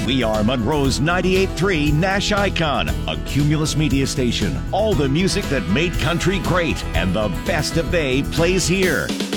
We are Monroe's 98.3 Nash Icon, a Cumulus media station. All the music that made country great and the best of they plays here.